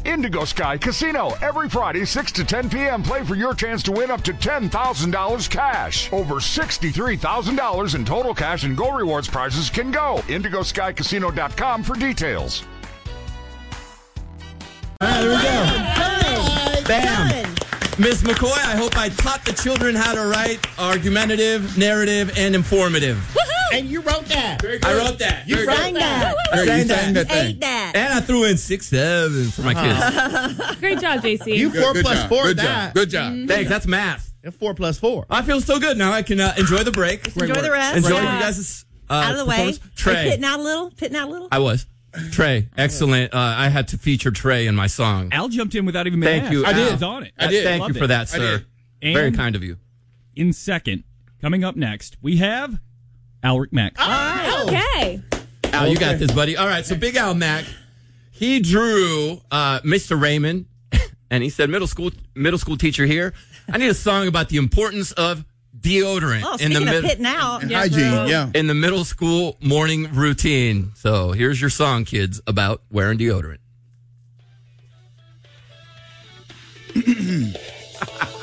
Indigo Sky Casino. Every Friday, 6 to 10 p.m. Play for your chance to win up to $10,000 cash. Over $63,000 in total cash and Go Rewards prizes can go. IndigoSkyCasino.com for details. All right, there we go. Good. Bam. Done. Ms. McCoy, I hope I taught the children how to write argumentative, narrative, and informative. Woohoo! And you wrote that. I wrote that. You sang that. I sang that. Ate that. And I threw in 6, 7 for my kids. Great job, JC. You 4 plus 4 Good that. job. Good job. Thanks, that's math. And 4 plus 4. I feel so good now. I can enjoy the break. Enjoy the rest. Enjoy Yeah. you guys' Out of the way. performance. Trey. Pitting out a little. I was. Trey, excellent. I had to feature Trey in my song. Al jumped in without even being Thank you, asked. Al. I was on it. I did. Thank Loved you for it. that, sir. And Very kind of you. In second, coming up next, we have Alric Mack. Okay. Al, you got this, buddy. All right, so Big Al Mack, he drew Mr. Raymond, and he said, middle school teacher here, I need a song about the importance of deodorant Oh, in speaking the of pitting out. And hygiene, yeah. in the middle school morning routine. So here's your song, kids, about wearing deodorant.